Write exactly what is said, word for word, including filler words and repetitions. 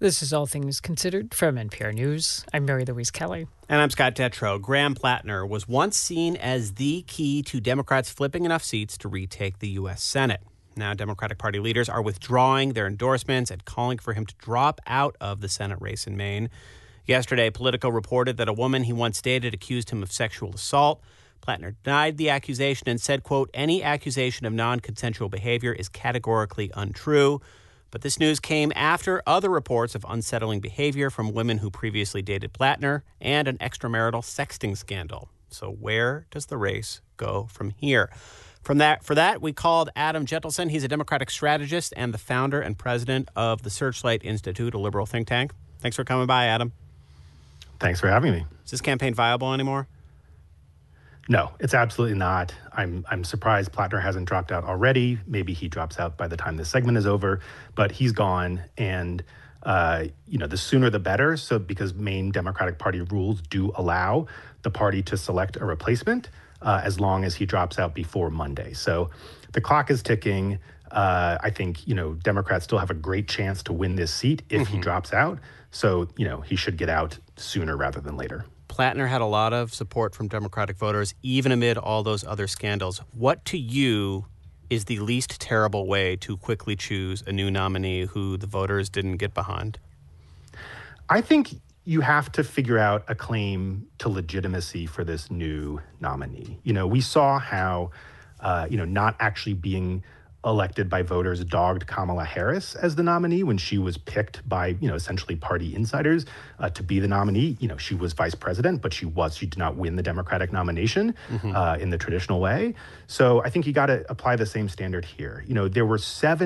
This is All Things Considered from N P R News. I'm Mary Louise Kelly. And I'm Scott Detrow. Graham Plattner was once seen as the key to Democrats flipping enough seats to retake the U S Senate. Now, Democratic Party leaders are withdrawing their endorsements and calling for him to drop out of the Senate race in Maine. Yesterday, Politico reported that a woman he once dated accused him of sexual assault. Plattner denied the accusation and said, quote, any accusation of non-consensual behavior is categorically untrue. But this news came after other reports of unsettling behavior from women who previously dated Plattner and an extramarital sexting scandal. So where does the race go from here? From that, for that, we called Adam Gentleson. He's a Democratic strategist and the founder and president of the Searchlight Institute, a liberal think tank. Thanks for coming by, Adam. Thanks for having me. Is this campaign viable anymore? No, it's absolutely not. I'm I'm surprised Plattner hasn't dropped out already. Maybe he drops out by the time this segment is over, but he's gone. And, uh, you know, the sooner the better. So because Maine Democratic Party rules do allow the party to select a replacement uh, as long as he drops out before Monday. So the clock is ticking. Uh, I think, you know, Democrats still have a great chance to win this seat if mm-hmm. he drops out. So, you know, he should get out sooner rather than later. Plattner had a lot of support from Democratic voters, even amid all those other scandals. What to you is the least terrible way to quickly choose a new nominee who the voters didn't get behind? I think you have to figure out a claim to legitimacy for this new nominee. You know, we saw how, uh, you know, not actually being elected by voters dogged Kamala Harris as the nominee when she was picked by, you know, essentially party insiders uh, to be the nominee. You know, she was vice president, but she was, she did not win the Democratic nomination mm-hmm. uh, in the traditional way. So I think you got to apply the same standard here. You know, there were seven